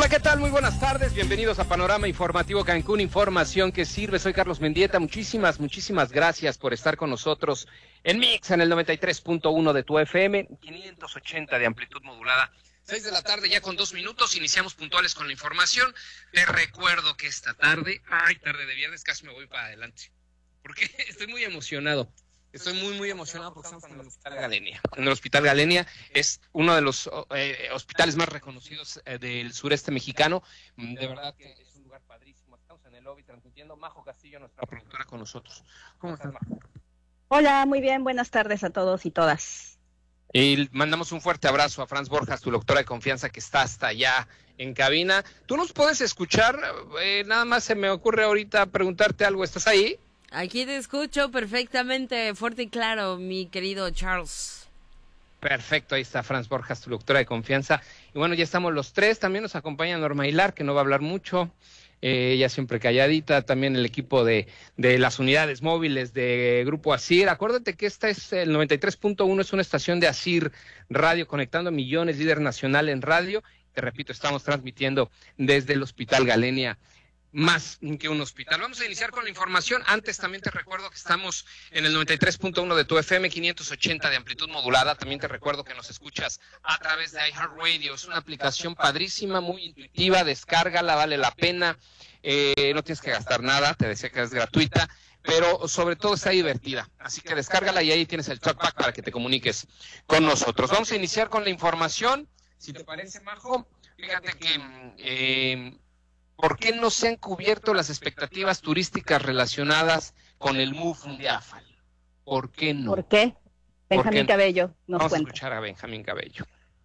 Hola, ¿qué tal? Muy buenas tardes. Bienvenidos a Panorama Informativo Cancún, información que sirve. Soy Carlos Mendieta. Muchísimas gracias por estar con nosotros en Mix, en el 93.1 de tu FM, 580 de amplitud modulada. 6 de la tarde ya con 2 minutos, iniciamos puntuales con la información. Te recuerdo que esta tarde, tarde de viernes, casi me voy para adelante, porque estoy muy emocionado. Estoy muy emocionado porque estamos en el Hospital Galenia. En el Hospital Galenia es uno de los hospitales más reconocidos del sureste mexicano. De verdad que es un lugar padrísimo. Estamos en el lobby transmitiendo. Majo Castillo, nuestra productora, con nosotros. ¿Cómo estás, Majo? Hola, muy bien. Buenas tardes a todos y todas. Y mandamos un fuerte abrazo a Franz Borjas, tu doctora de confianza, que está hasta allá en cabina. ¿Tú nos puedes escuchar? Nada más se me ocurre ahorita preguntarte algo. ¿Estás ahí? Aquí te escucho perfectamente, fuerte y claro, mi querido Charles. Perfecto, ahí está Franz Borjas, tu doctora de confianza. Y bueno, ya estamos los tres. También nos acompaña Norma Hilar, que no va a hablar mucho. Ella siempre calladita. También el equipo de las unidades móviles de Grupo ASIR. Acuérdate que esta es el 93.1, es una estación de ASIR Radio, conectando a millones, líder nacional en radio. Te repito, estamos transmitiendo desde el Hospital Galenia, más que un hospital. Vamos a iniciar con la información. Antes también te recuerdo que estamos en el 93.1 de tu FM, 580 de amplitud modulada. También te recuerdo que nos escuchas a través de iHeartRadio. Es una aplicación padrísima, muy intuitiva. Descárgala, vale la pena. No tienes que gastar nada, te decía que es gratuita, pero sobre todo está divertida. Así que descárgala y ahí tienes el talkback para que te comuniques con nosotros. Vamos a iniciar con la información. Si te parece, Majo, fíjate que ¿por qué no se han cubierto las expectativas turísticas relacionadas con el MUF de AFAL? ¿Por qué no? ¿Por qué? Benjamín Cabello nos Vamos cuenta. a escuchar a Benjamín Cabello.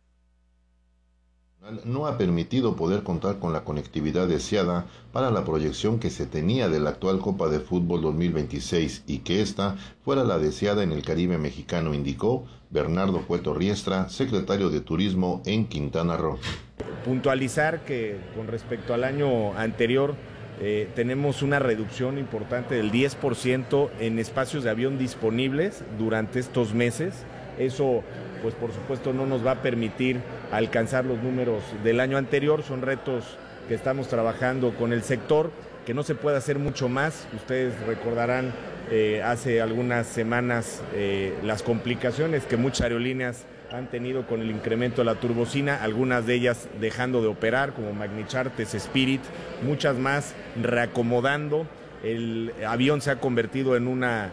No ha permitido poder contar con la conectividad deseada para la proyección que se tenía de la actual Copa de Fútbol 2026 y que ésta fuera la deseada en el Caribe mexicano, indicó Bernardo Cueto Riestra, secretario de Turismo en Quintana Roo. Puntualizar que con respecto al año anterior tenemos una reducción importante del 10% en espacios de avión disponibles durante estos meses. Eso, pues por supuesto, no nos va a permitir alcanzar los números del año anterior. Son retos que estamos trabajando con el sector, que no se puede hacer mucho más. Ustedes recordarán hace algunas semanas las complicaciones que muchas aerolíneas han tenido con el incremento de la turbocina, algunas de ellas dejando de operar, como Magni Charters, Spirit, muchas más reacomodando. El avión se ha convertido en una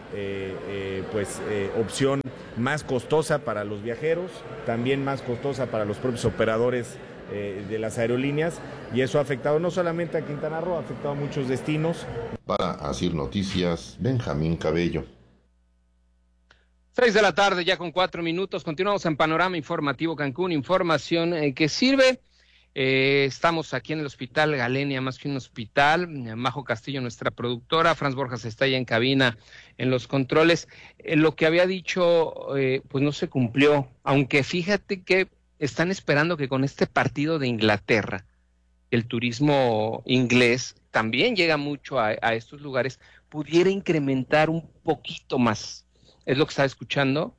opción más costosa para los viajeros, también más costosa para los propios operadores de las aerolíneas, y eso ha afectado no solamente a Quintana Roo, ha afectado a muchos destinos. Para ASIR Noticias, Benjamín Cabello. 6 de la tarde, ya con 4 minutos. Continuamos en Panorama Informativo Cancún, información que sirve. Estamos aquí en el Hospital Galenia, más que un hospital. Majo Castillo, nuestra productora. Franz Borjas está ya en cabina en los controles. Lo que había dicho, pues no se cumplió, aunque fíjate que están esperando que con este partido de Inglaterra, el turismo inglés también llega mucho a estos lugares, pudiera incrementar un poquito más. Es lo que estaba escuchando.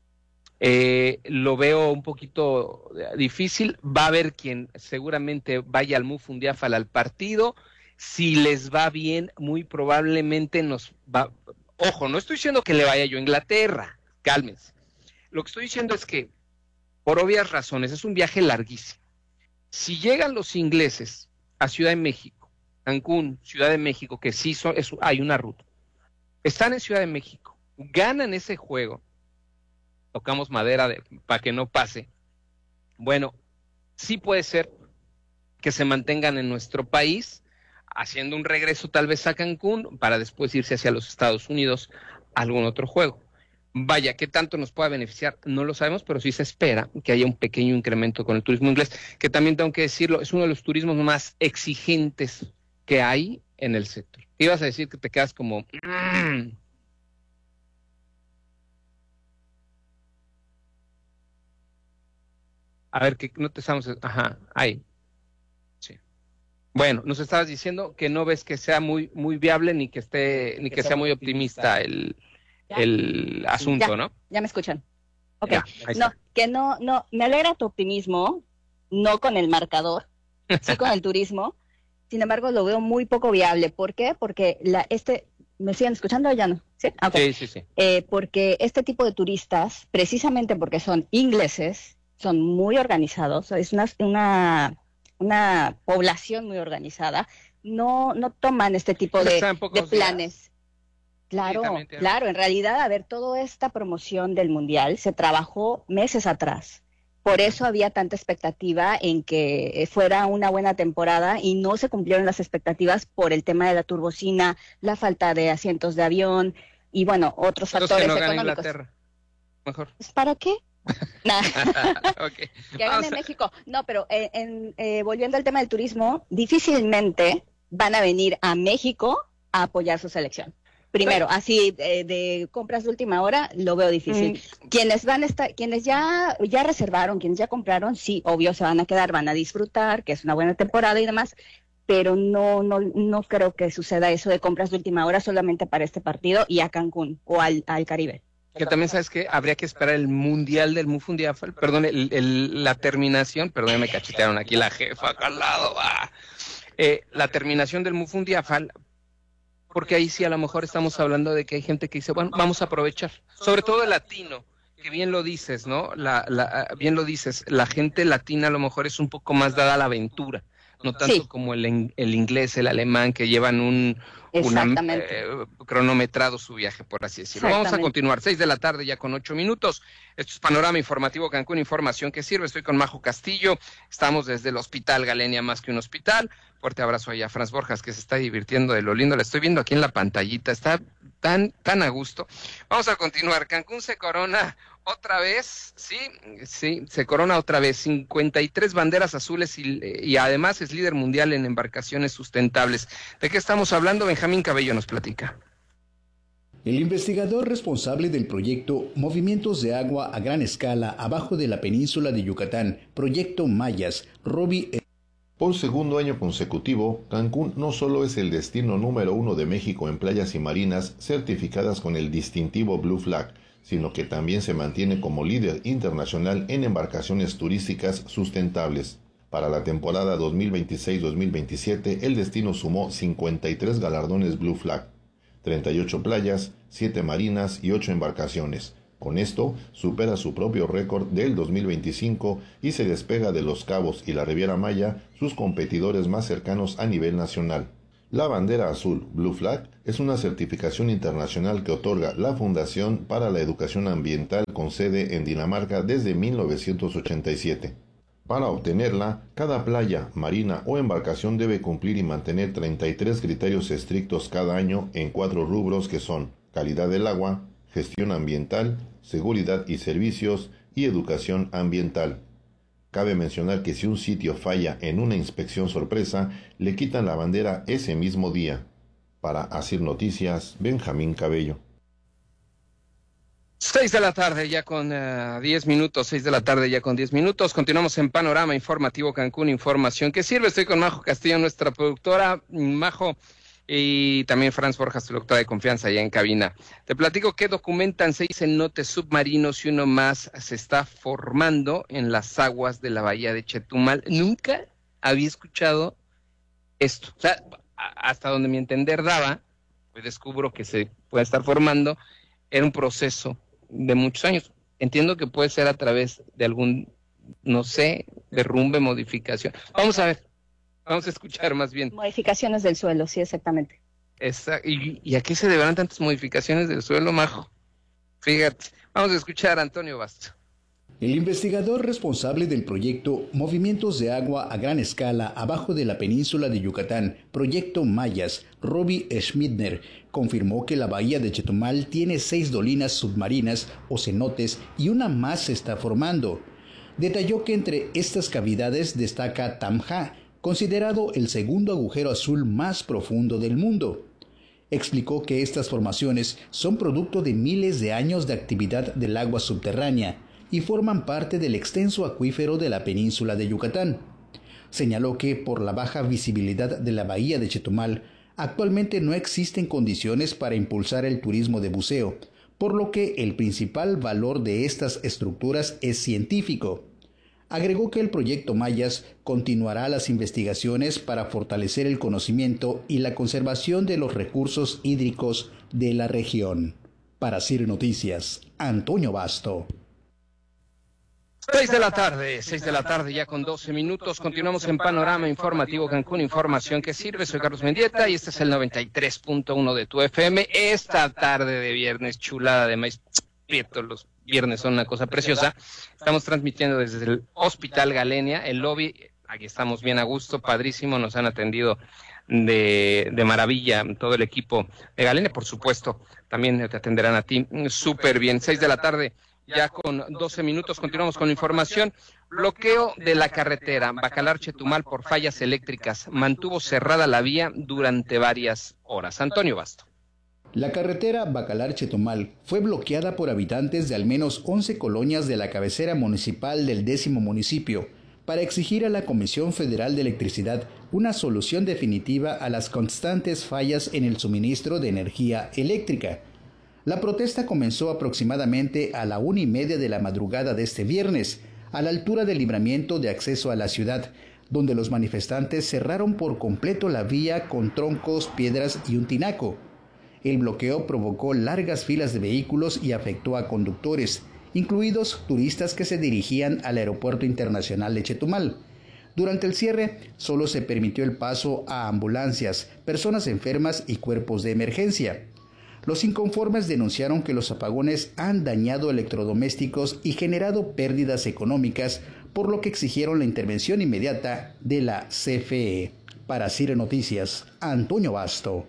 Lo veo un poquito difícil. Va a haber quien seguramente vaya al MUF de AFAL al partido. Si les va bien, muy probablemente nos va. Ojo, no estoy diciendo que le vaya yo a Inglaterra, cálmense. Lo que estoy diciendo es que, por obvias razones, es un viaje larguísimo. Si llegan los ingleses a Ciudad de México, Cancún, Ciudad de México, que sí hay una ruta, están en Ciudad de México, ganan ese juego, tocamos madera para que no pase. Bueno, sí puede ser que se mantengan en nuestro país, haciendo un regreso tal vez a Cancún, para después irse hacia los Estados Unidos a algún otro juego. Vaya, ¿qué tanto nos pueda beneficiar? No lo sabemos, pero sí se espera que haya un pequeño incremento con el turismo inglés, que también tengo que decirlo, es uno de los turismos más exigentes que hay en el sector. Ibas a decir que te quedas como... A ver, que no te estamos... Ajá, ahí. Sí. Bueno, nos estabas diciendo que no ves que sea muy viable ni que sea muy optimista el asunto, ya, ¿no? Ya me escuchan. Ok. Ya, No, que no, me alegra tu optimismo, no con el marcador, sí con el turismo. Sin embargo, lo veo muy poco viable. ¿Por qué? Porque ¿me siguen escuchando o ya no? Sí, okay. Sí. Porque este tipo de turistas, precisamente porque son ingleses, son muy organizados, es una población muy organizada, no toman este tipo de planes. Claro, claro, en realidad, a ver, toda esta promoción del Mundial se trabajó meses atrás. Por eso había tanta expectativa en que fuera una buena temporada y no se cumplieron las expectativas por el tema de la turbocina, la falta de asientos de avión y, bueno, otros factores económicos. Inglaterra. Mejor. ¿Para qué? Okay. Que gane México. No, pero volviendo al tema del turismo, difícilmente van a venir a México a apoyar su selección. Primero, así de compras de última hora, lo veo difícil. Quienes ya reservaron, quienes ya compraron, sí, obvio se van a quedar, van a disfrutar, que es una buena temporada y demás, pero no creo que suceda eso de compras de última hora solamente para este partido y a Cancún o al Caribe. Que también sabes que habría que esperar el Mundial del Mufundiafal, perdón, la terminación, perdón, me cachetearon aquí la jefa acá al lado, la terminación del Mufundiafal, porque ahí sí a lo mejor estamos hablando de que hay gente que dice, bueno, vamos a aprovechar, sobre todo el latino, que bien lo dices, ¿no? Bien lo dices, la gente latina a lo mejor es un poco más dada a la aventura, no tanto como el inglés, el alemán, que llevan cronometrado su viaje, por así decirlo. Vamos a continuar, 6 de la tarde ya con 8 minutos. Esto es Panorama Informativo Cancún, información que sirve. Estoy con Majo Castillo, estamos desde el Hospital Galenia, más que un hospital. Fuerte abrazo allá a Franz Borjas, que se está divirtiendo de lo lindo. La estoy viendo aquí en la pantallita, está tan a gusto. Vamos a continuar. Cancún se corona otra vez, sí, se corona otra vez. 53 banderas azules y además es líder mundial en embarcaciones sustentables. ¿De qué estamos hablando? Benjamín Cabello nos platica. El investigador responsable del proyecto Movimientos de Agua a Gran Escala abajo de la península de Yucatán, Proyecto Mayas, Robbie. Por segundo año consecutivo, Cancún no solo es el destino número 1 de México en playas y marinas certificadas con el distintivo Blue Flag, sino que también se mantiene como líder internacional en embarcaciones turísticas sustentables. Para la temporada 2026-2027, el destino sumó 53 galardones Blue Flag, 38 playas, 7 marinas y 8 embarcaciones. Con esto, supera su propio récord del 2025 y se despega de Los Cabos y la Riviera Maya, sus competidores más cercanos a nivel nacional. La bandera azul, Blue Flag, es una certificación internacional que otorga la Fundación para la Educación Ambiental con sede en Dinamarca desde 1987. Para obtenerla, cada playa, marina o embarcación debe cumplir y mantener 33 criterios estrictos cada año en 4 rubros que son calidad del agua, gestión ambiental, seguridad y servicios y educación ambiental. Cabe mencionar que si un sitio falla en una inspección sorpresa, le quitan la bandera ese mismo día. Para Asir Noticias, Benjamín Cabello. 6 de la tarde ya con 10 minutos, 6 de la tarde ya con 10 minutos. Continuamos en Panorama Informativo Cancún, información que sirve. Estoy con Majo Castillo, nuestra productora. Majo, y también Franz Borjas, tu doctora de confianza allá en cabina. Te platico que documentan 6 cenotes submarinos y uno más se está formando en las aguas de la bahía de Chetumal. Nunca había escuchado esto. O sea, hasta donde mi entender daba, pues descubro que se puede estar formando. Era un proceso de muchos años. Entiendo que puede ser a través de algún, no sé, derrumbe, modificación. Vamos a ver. Vamos a escuchar más bien. Modificaciones del suelo, sí, exactamente. ¿Y a qué se deberán tantas modificaciones del suelo, Majo? Fíjate, vamos a escuchar a Antonio Basto. El investigador responsable del proyecto Movimientos de Agua a Gran Escala abajo de la península de Yucatán, Proyecto Mayas, Robbie Schmidner, confirmó que la bahía de Chetumal tiene 6 dolinas submarinas o cenotes y una más se está formando. Detalló que entre estas cavidades destaca Tamja, considerado el segundo agujero azul más profundo del mundo. Explicó que estas formaciones son producto de miles de años de actividad del agua subterránea y forman parte del extenso acuífero de la península de Yucatán. Señaló que por la baja visibilidad de la bahía de Chetumal, actualmente no existen condiciones para impulsar el turismo de buceo, por lo que el principal valor de estas estructuras es científico. Agregó que el proyecto Mayas continuará las investigaciones para fortalecer el conocimiento y la conservación de los recursos hídricos de la región. Para CIR Noticias, Antonio Basto. 6 de la tarde ya con 12 minutos. Continuamos en Panorama Informativo Cancún, información que sirve. Soy Carlos Mendieta y este es el 93.1 de tu FM. Esta tarde de viernes, chulada de maíz prieto, los viernes son una cosa preciosa. Estamos transmitiendo desde el Hospital Galenia, el lobby. Aquí estamos bien a gusto, padrísimo, nos han atendido de maravilla todo el equipo de Galenia, por supuesto, también te atenderán a ti súper bien. 6 de la tarde. Ya con 12 minutos, continuamos con la información. Bloqueo de la carretera Bacalar-Chetumal por fallas eléctricas. Mantuvo cerrada la vía durante varias horas. Antonio Basto. La carretera Bacalar-Chetumal fue bloqueada por habitantes de al menos 11 colonias de la cabecera municipal del 10º municipio para exigir a la Comisión Federal de Electricidad una solución definitiva a las constantes fallas en el suministro de energía eléctrica. La protesta comenzó aproximadamente a la 1:30 de la madrugada de este viernes, a la altura del libramiento de acceso a la ciudad, donde los manifestantes cerraron por completo la vía con troncos, piedras y un tinaco. El bloqueo provocó largas filas de vehículos y afectó a conductores, incluidos turistas que se dirigían al Aeropuerto Internacional de Chetumal. Durante el cierre, solo se permitió el paso a ambulancias, personas enfermas y cuerpos de emergencia. Los inconformes denunciaron que los apagones han dañado electrodomésticos y generado pérdidas económicas, por lo que exigieron la intervención inmediata de la CFE. Para CIR Noticias, Antonio Basto.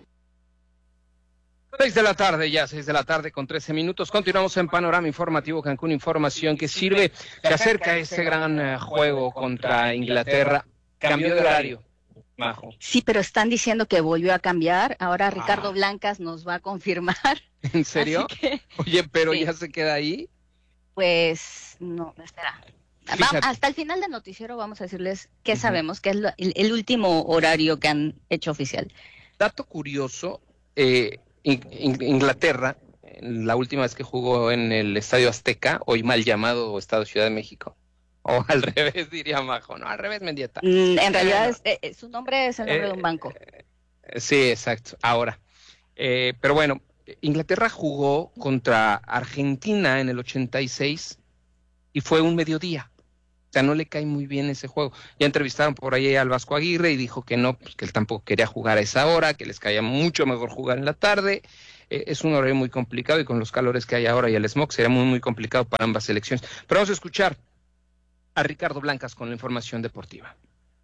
6 de la tarde, ya 6 de la tarde con 13 minutos. Continuamos en Panorama Informativo Cancún, información que sirve. Se acerca ese gran juego contra Inglaterra. Cambió de horario. Majo. Sí, pero están diciendo que volvió a cambiar. Ahora Ricardo Blancas nos va a confirmar. ¿En serio? Oye, pero sí. ¿Ya se queda ahí? Pues no, espera. Hasta el final del noticiero vamos a decirles qué sabemos, que es el último horario que han hecho oficial. Dato curioso, Inglaterra, la última vez que jugó en el Estadio Azteca, hoy mal llamado Estadio Ciudad de México. O al revés, diría Majo, no, al revés, Mendieta. En realidad su nombre es el nombre de un banco. Sí, exacto, ahora. Pero bueno, Inglaterra jugó contra Argentina en el 86 y fue un mediodía. O sea, no le cae muy bien ese juego. Ya entrevistaron por ahí al Vasco Aguirre y dijo que no, pues que él tampoco quería jugar a esa hora, que les caía mucho mejor jugar en la tarde. Es un horario muy complicado y con los calores que hay ahora y el smog sería muy, muy complicado para ambas selecciones. Pero vamos a escuchar a Ricardo Blancas con la información deportiva.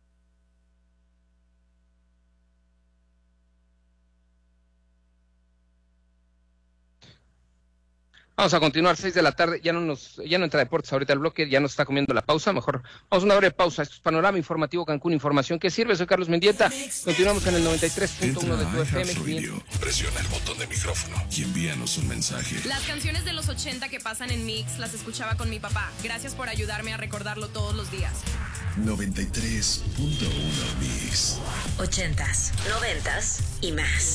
Vamos a continuar, 6 de la tarde, ya no entra deportes ahorita el bloque, ya nos está comiendo la pausa, mejor vamos a una breve pausa. Esto es Panorama Informativo Cancún, información que sirve. Soy Carlos Mendieta, continuamos en el 93.1 de tu FM. Presiona el botón de micrófono y envíanos un mensaje. Las canciones de los 80 que pasan en Mix las escuchaba con mi papá. Gracias por ayudarme a recordarlo todos los días. 93.1 Mix. 80s, 90s y más.